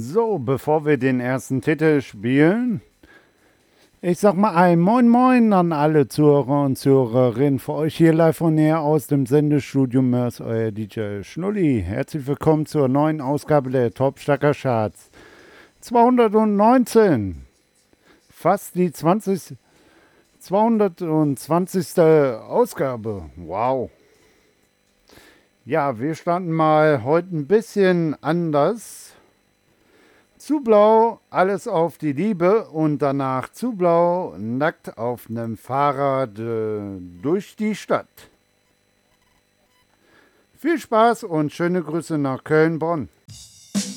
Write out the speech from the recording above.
So, bevor wir den ersten Titel spielen, ich sag mal ein Moin Moin an alle Zuhörer und Zuhörerinnen. Für euch hier live von näher aus dem Sendestudio Mörs, euer DJ Schnulli. Herzlich willkommen zur neuen Ausgabe der Top Stacker Charts. 219. Fast die 220. Ausgabe. Wow. Ja, wir starten mal heute ein bisschen anders. Zu blau, alles auf die Liebe und danach zu blau, nackt auf einem Fahrrad durch die Stadt. Viel Spaß und schöne Grüße nach Köln-Bonn.